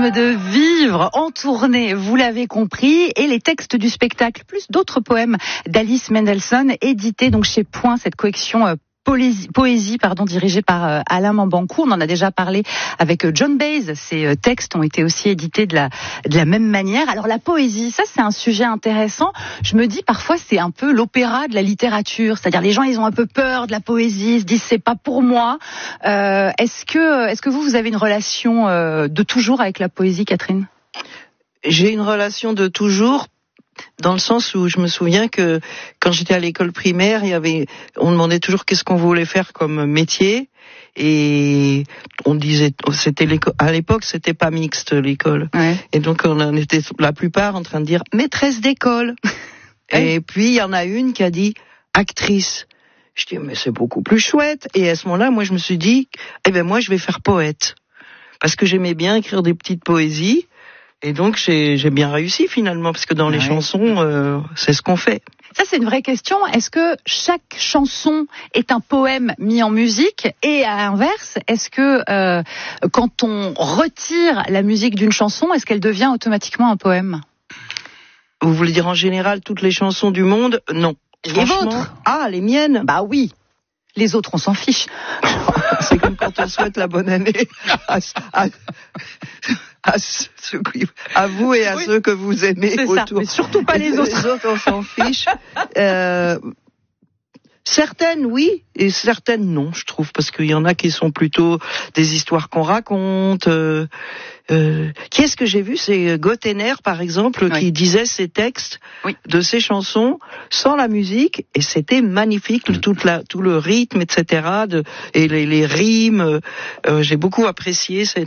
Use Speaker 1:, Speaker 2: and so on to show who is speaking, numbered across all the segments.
Speaker 1: l'érotisme de vivre en tournée, vous l'avez compris, et les textes du spectacle, plus d'autres poèmes d'Alice Mendelssohn, édités donc chez Point, cette collection poésie dirigée par Alain Mambancourt. On en a déjà parlé avec John Baez. Ces textes ont été aussi édités de la même manière. Alors la poésie, ça c'est un sujet intéressant. Je me dis parfois c'est un peu l'opéra de la littérature. C'est-à-dire les gens ils ont un peu peur de la poésie, ils se disent c'est pas pour moi. Est-ce que vous avez une relation de toujours avec la poésie, Catherine ?
Speaker 2: J'ai une relation de toujours. Dans le sens où je me souviens que quand j'étais à l'école primaire, on demandait toujours qu'est-ce qu'on voulait faire comme métier, et on disait, à l'époque c'était pas mixte l'école, ouais. Et donc on était la plupart en train de dire maîtresse d'école. Et puis il y en a une qui a dit actrice. Je dis mais c'est beaucoup plus chouette. Et à ce moment-là, moi je me suis dit moi je vais faire poète, parce que j'aimais bien écrire des petites poésies. Et donc j'ai bien réussi finalement, parce que dans les chansons, c'est ce qu'on fait.
Speaker 1: Ça c'est une vraie question. Est-ce que chaque chanson est un poème mis en musique ? Et à l'inverse, est-ce que quand on retire la musique d'une chanson, est-ce qu'elle devient automatiquement un poème ?
Speaker 2: Vous voulez dire en général toutes les chansons du monde ? Non.
Speaker 1: Les vôtres ?
Speaker 2: Ah, les miennes ?
Speaker 1: Bah oui. Les autres, on s'en fiche.
Speaker 2: C'est comme quand on souhaite la bonne année à vous et à ceux que vous aimez
Speaker 1: c'est
Speaker 2: autour.
Speaker 1: Ça, mais surtout pas les autres.
Speaker 2: Les autres, on s'en fiche. Certaines oui, et certaines non, je trouve, parce qu'il y en a qui sont plutôt des histoires qu'on raconte. Qui est-ce que j'ai vu ? C'est Gottener, par exemple, qui disait ses textes de ses chansons sans la musique, et c'était magnifique, tout le rythme, etc. Et les rimes. J'ai beaucoup apprécié ça.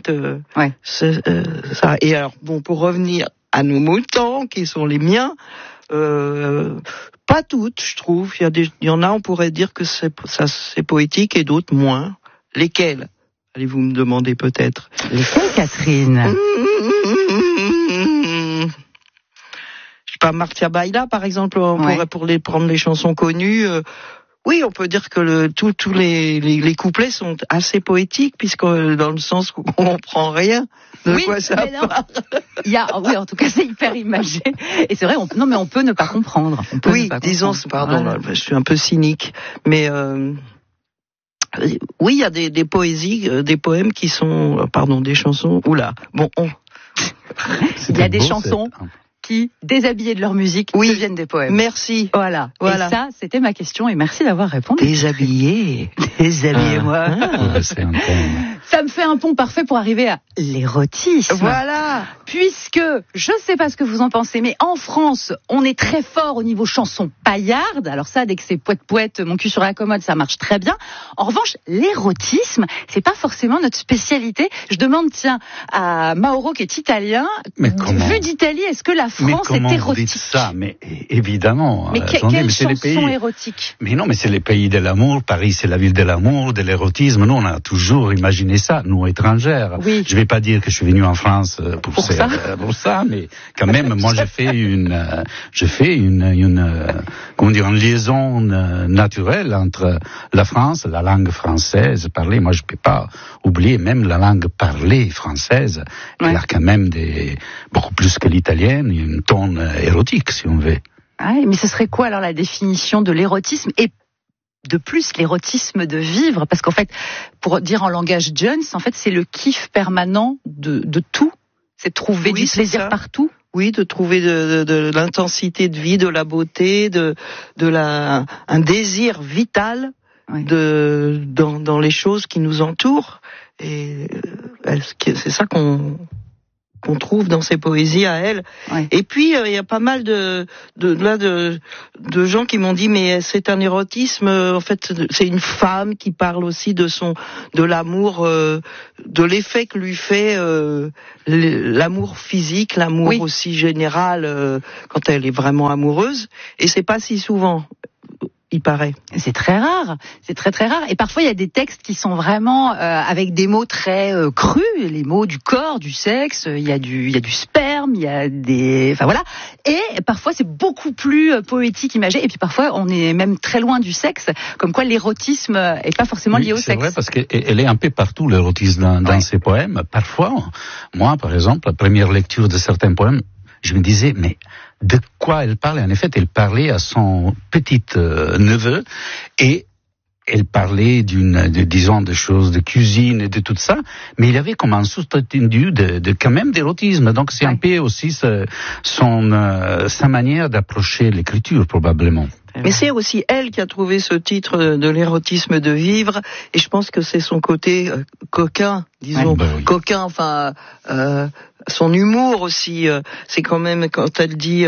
Speaker 2: Et alors, bon, pour revenir à nos moutons, qui sont les miens. Pas toutes, je trouve. Il y en a, on pourrait dire que c'est poétique, et d'autres moins. Lesquelles ? Allez-vous me demander peut-être.
Speaker 1: Lesquelles, Catherine ?
Speaker 2: Je sais pas, Marcia Baila, par exemple, on pourrait prendre les chansons connues. Oui, on peut dire que tous les couplets sont assez poétiques, puisque dans le sens où on comprend rien de quoi ça parle.
Speaker 1: Oui, en tout cas, c'est hyper imagé. Et c'est vrai, on peut ne pas comprendre.
Speaker 2: Je suis un peu cynique, mais oui, il y a des poésies, des poèmes qui sont, des chansons. Oula, bon,
Speaker 1: il y a des chansons qui, déshabillés de leur musique, deviennent des poèmes.
Speaker 2: Merci.
Speaker 1: Voilà. Et ça, c'était ma question, et merci d'avoir répondu. Déshabillez-moi.
Speaker 3: C'est un thème.
Speaker 1: Ça me fait un pont parfait pour arriver à l'érotisme.
Speaker 2: Voilà.
Speaker 1: Puisque, je ne sais pas ce que vous en pensez, mais en France, on est très fort au niveau chansons paillardes. Alors ça, dès que c'est poète, mon cul sur la commode, ça marche très bien. En revanche, l'érotisme, c'est pas forcément notre spécialité. Je demande, à Mauro, qui est italien, vu d'Italie, est-ce que la France est érotique ?
Speaker 3: Vous dites ça, mais évidemment.
Speaker 1: Mais quelle chanson érotique ?
Speaker 3: Mais non, mais c'est les pays de l'amour. Paris, c'est la ville de l'amour, de l'érotisme. Nous, on a toujours imaginé ça, nous étrangères.
Speaker 1: Oui.
Speaker 3: Je vais pas dire que je suis venu en France pour ça, mais quand même, moi, je fais une liaison naturelle entre la France, la langue française parlée. Moi, je peux pas oublier même la langue parlée française. Elle a quand même beaucoup plus que l'italienne, une ton érotique, si on veut.
Speaker 1: Ah, mais ce serait quoi alors la définition de l'érotisme, et de plus l'érotisme de vivre, parce qu'en fait, pour dire en langage Jones, en fait, c'est le kiff permanent de tout, c'est trouver du plaisir partout.
Speaker 2: Oui, de trouver de l'intensité de vie, de la beauté, un désir vital dans les choses qui nous entourent, et c'est ça qu'on trouve dans ses poésies à elle. Et puis il y a pas mal de gens qui m'ont dit mais c'est un érotisme, en fait c'est une femme qui parle aussi de l'amour, de l'effet que lui fait l'amour physique, l'amour aussi général, quand elle est vraiment amoureuse, et c'est pas si souvent. il paraît.
Speaker 1: C'est très rare, c'est très très rare. Et parfois il y a des textes qui sont vraiment avec des mots très crus, les mots du corps, du sexe. Il y a du sperme, il y a des, enfin voilà. Et parfois c'est beaucoup plus poétique, imagé. Et puis parfois on est même très loin du sexe, comme quoi l'érotisme est pas forcément lié au sexe.
Speaker 3: C'est vrai parce qu'elle est un peu partout l'érotisme dans ses poèmes. Parfois, moi par exemple, la première lecture de certains poèmes, je me disais mais de quoi elle parlait? En effet, elle parlait à son petit neveu et elle parlait disons, de choses de cuisine et de tout ça, mais il y avait comme un sous-entendu quand même d'érotisme. Donc c'est un peu aussi sa manière d'approcher l'écriture, probablement.
Speaker 2: Mais c'est aussi elle qui a trouvé ce titre de l'érotisme de vivre, et je pense que c'est son côté coquin, disons, coquin, enfin, son humour aussi. C'est quand même quand elle dit,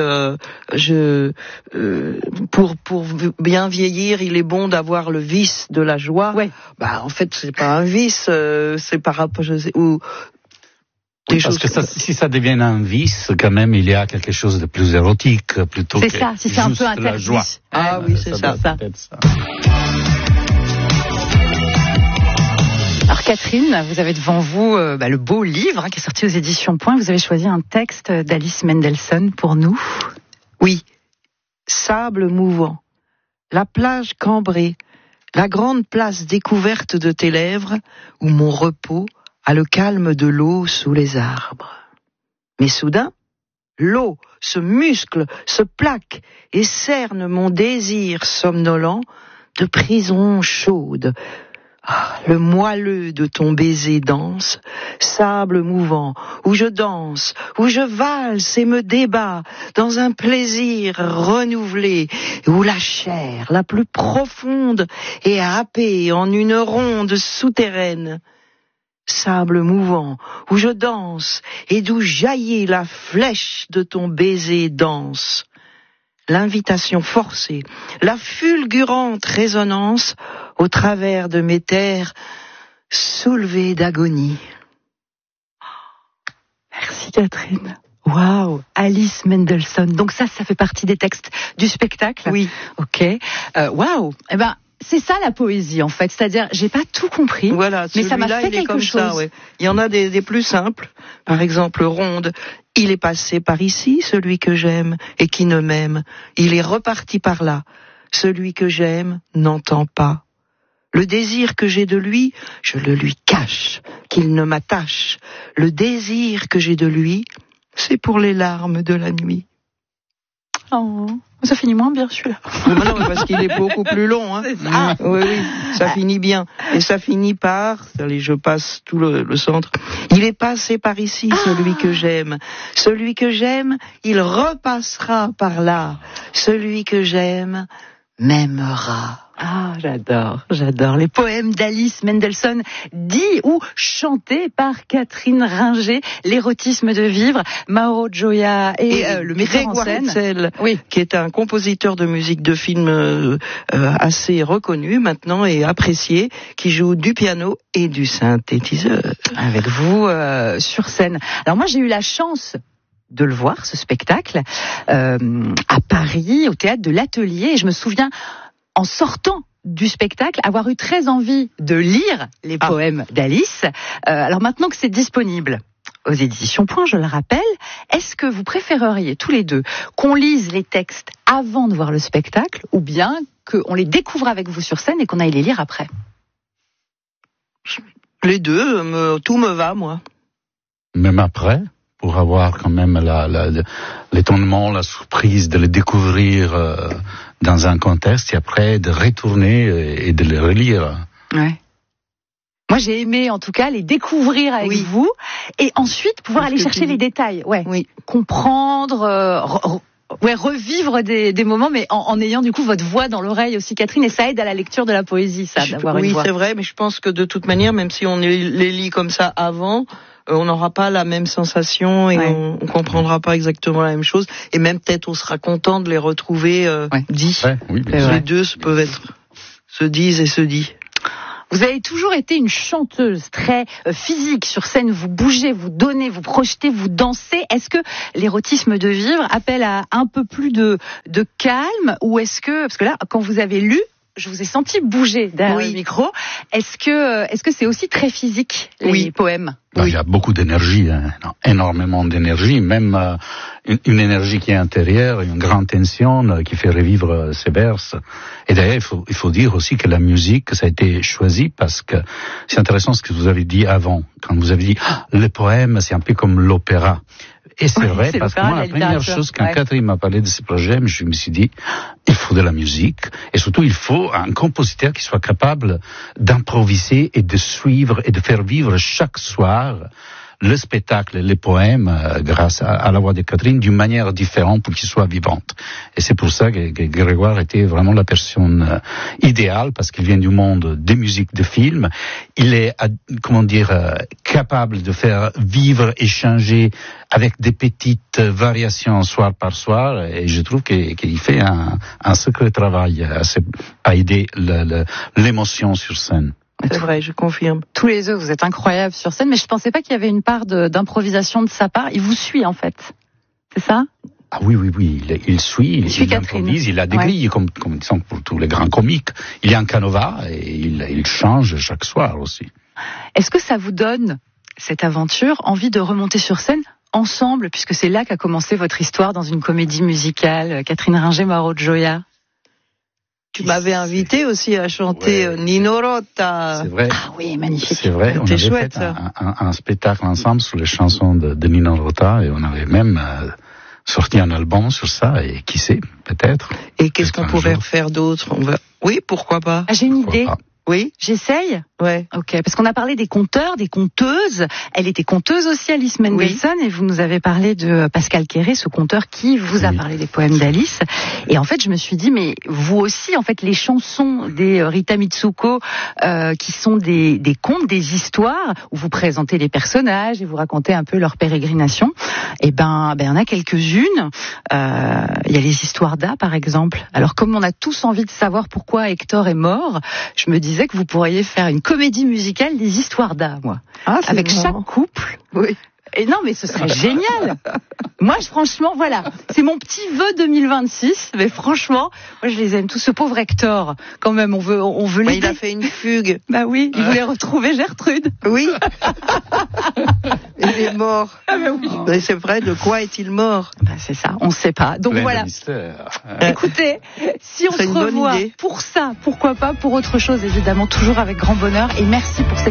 Speaker 2: pour bien vieillir, il est bon d'avoir le vice de la joie. Ouais. Bah en fait, c'est pas un vice, c'est par rapport,
Speaker 3: Oui, parce que si ça devient un vice, quand même, il y a quelque chose de plus érotique plutôt que
Speaker 1: ça, si c'est un peu interdit.
Speaker 3: La joie.
Speaker 2: Ah oui, c'est ça.
Speaker 1: Alors Catherine, vous avez devant vous le beau livre qui est sorti aux éditions Point. Vous avez choisi un texte d'Alice Mendelssohn pour nous.
Speaker 2: Oui, sable mouvant, la plage cambrée, la grande place découverte de tes lèvres, où mon repos a le calme de l'eau sous les arbres. Mais soudain, l'eau se muscle, se plaque et cerne mon désir somnolent de prison chaude. Ah, le moelleux de ton baiser danse, sable mouvant, où je danse, où je valse et me débat dans un plaisir renouvelé, où la chair la plus profonde est happée en une ronde souterraine. Sable mouvant, où je danse et d'où jaillit la flèche de ton baiser dense. L'invitation forcée, la fulgurante résonance au travers de mes terres soulevées d'agonie.
Speaker 1: Merci Catherine. Waouh, Alice Mendelssohn. Donc ça fait partie des textes du spectacle.
Speaker 2: Oui.
Speaker 1: Ok. Waouh. Eh ben. C'est ça la poésie en fait, c'est-à-dire j'ai pas tout compris,
Speaker 2: voilà,
Speaker 1: mais ça m'a fait quelque chose.
Speaker 2: Ça, ouais. Il y en a des plus simples, par exemple Ronde. Il est passé par ici, celui que j'aime, et qui ne m'aime. Il est reparti par là. Celui que j'aime n'entend pas. Le désir que j'ai de lui, je le lui cache, qu'il ne m'attache. Le désir que j'ai de lui, c'est pour les larmes de la nuit.
Speaker 1: Oh, ça finit moins bien celui-là.
Speaker 2: Non, parce qu'il est beaucoup plus long. Hein.
Speaker 1: Ah.
Speaker 2: Oui, ça finit bien. Et ça finit par, allez, je passe tout le centre. Il est passé par ici, celui que j'aime. Celui que j'aime, il repassera par là. Celui que j'aime m'aimera.
Speaker 1: Ah, j'adore. Les poèmes d'Alice Mendelssohn, dits ou chantés par Catherine Ringer, l'érotisme de vivre, Mauro Gioia et le metteur en scène.
Speaker 2: Hetzel, qui est un compositeur de musique de film assez reconnu maintenant et apprécié, qui joue du piano et du synthétiseur.
Speaker 1: Avec vous sur scène. Alors moi j'ai eu la chance de le voir, ce spectacle, à Paris, au théâtre de l'Atelier, et je me souviens, en sortant du spectacle, avoir eu très envie de lire les poèmes d'Alice. Alors maintenant que c'est disponible aux éditions Point, je le rappelle, est-ce que vous préféreriez tous les deux qu'on lise les textes avant de voir le spectacle, ou bien qu'on les découvre avec vous sur scène et qu'on aille les lire après?
Speaker 2: Les deux, tout me va, moi.
Speaker 3: Même après, pour avoir quand même l'étonnement, la surprise de le découvrir dans un contexte, et après de retourner et de le relire.
Speaker 1: Ouais. Moi, j'ai aimé, en tout cas, les découvrir avec vous, et ensuite pouvoir aller chercher les détails. Comprendre, revivre des moments, mais en ayant du coup votre voix dans l'oreille aussi, Catherine, et ça aide à la lecture de la poésie, ça, d'avoir une voix.
Speaker 2: Oui, c'est vrai, mais je pense que de toute manière, même si on les lit comme ça avant, on n'aura pas la même sensation et on comprendra pas exactement la même chose, et même peut-être on sera content de les retrouver dits.
Speaker 3: Oui,
Speaker 2: les deux se disent et se dit.
Speaker 1: Vous avez toujours été une chanteuse très physique sur scène. Vous bougez, vous donnez, vous projetez, vous dansez. Est-ce que l'érotisme de vivre appelle à un peu plus de calme, ou est-ce que, parce que là, quand vous avez lu, je vous ai senti bouger derrière le micro. Est-ce que c'est aussi très physique, les poèmes?
Speaker 3: Il y a beaucoup d'énergie, énormément d'énergie, même une énergie qui est intérieure, une grande tension qui fait revivre ces vers. Et d'ailleurs, il faut dire aussi que la musique, ça a été choisi parce que c'est intéressant ce que vous avez dit avant, quand vous avez dit le poème, c'est un peu comme l'opéra. Et c'est vrai, parce que moi, la première chose, quand Catherine m'a parlé de ce projet, je me suis dit, il faut de la musique, et surtout, il faut un compositeur qui soit capable d'improviser et de suivre et de faire vivre chaque soir le spectacle, les poèmes, grâce à la voix de Catherine, d'une manière différente pour qu'ils soient vivantes. Et c'est pour ça que Grégoire était vraiment la personne idéale, parce qu'il vient du monde des musiques de films. Il est, capable de faire vivre et changer avec des petites variations soir par soir. Et je trouve qu'il fait un sacré travail à aider l'émotion sur scène.
Speaker 2: C'est vrai, je confirme.
Speaker 1: Tous les deux, vous êtes incroyables sur scène, mais je pensais pas qu'il y avait une part d'improvisation de sa part. Il vous suit, en fait. C'est ça?
Speaker 3: Ah oui, il suit Catherine. Il a des grilles, comme disons pour tous les grands comiques. Il y a un canevas et il change chaque soir aussi.
Speaker 1: Est-ce que ça vous donne, cette aventure, envie de remonter sur scène ensemble, puisque c'est là qu'a commencé votre histoire dans une comédie musicale, Catherine Ringer, Mauro Gioia?
Speaker 2: Tu m'avais invité aussi à chanter Nino Rota.
Speaker 3: C'est vrai.
Speaker 1: Ah oui, magnifique.
Speaker 3: C'est vrai, on avait fait un spectacle ensemble sur les chansons de Nino Rota, et on avait même sorti un album sur ça, et qui sait, peut-être.
Speaker 2: Et qu'est-ce qu'on pourrait faire d'autre? Oui, pourquoi pas?
Speaker 1: J'ai une idée.
Speaker 2: Oui.
Speaker 1: J'essaye?
Speaker 2: Ouais.
Speaker 1: Ok, parce qu'on a parlé des conteurs, des conteuses. Elle était conteuse aussi, Alice Mendelssohn, et vous nous avez parlé de Pascal Quéré, ce conteur qui vous a parlé des poèmes d'Alice. Et en fait, je me suis dit, mais vous aussi, en fait, les chansons des Rita Mitsuko, qui sont des contes, des histoires, où vous présentez les personnages et vous racontez un peu leur pérégrination. Et ben, il y en a quelques-unes. Il y a les histoires d'A, par exemple. Alors, comme on a tous envie de savoir pourquoi Hector est mort, je me disais que vous pourriez faire une comédie musicale des histoires d'A, moi. Avec chaque couple.
Speaker 2: Oui.
Speaker 1: Et non, mais ce serait génial. Moi, franchement, voilà. C'est mon petit vœu 2026. Mais franchement, moi, je les aime tous. Ce pauvre Hector, quand même, on veut l'aider.
Speaker 2: Il a fait une fugue.
Speaker 1: Bah oui, il voulait retrouver Gertrude.
Speaker 2: Oui. Il est mort.
Speaker 1: Ah bah oui.
Speaker 2: Mais c'est vrai, de quoi est-il mort?
Speaker 1: Bah c'est ça, on ne sait pas. Donc voilà. Écoutez, si on se revoit pour ça, pourquoi pas pour autre chose, évidemment, toujours avec grand bonheur. Et merci pour cette